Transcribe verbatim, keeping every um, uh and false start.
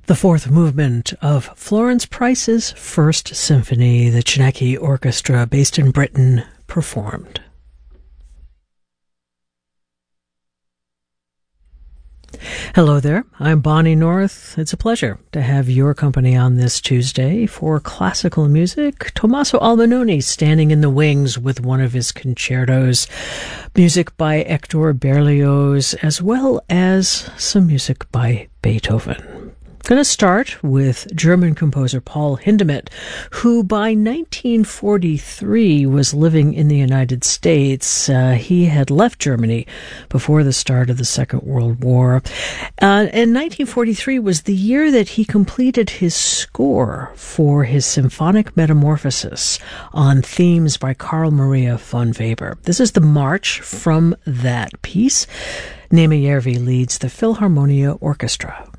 The fourth movement of Florence Price's First Symphony, the Chineke Orchestra, based in Britain, performed. Hello there, I'm Bonnie North. It's a pleasure to have your company on this Tuesday for classical music. Tommaso Albinoni standing in the wings with one of his concertos, music by Hector Berlioz, as well as some music by Beethoven. I'm going to start with German composer Paul Hindemith, who by nineteen forty-three was living in the United States. Uh, he had left Germany before the start of the Second World War. Uh, and nineteen forty-three was the year that he completed his score for his Symphonic Metamorphosis on themes by Carl Maria von Weber. This is the march from that piece. Némi Järvi leads the Philharmonia Orchestra.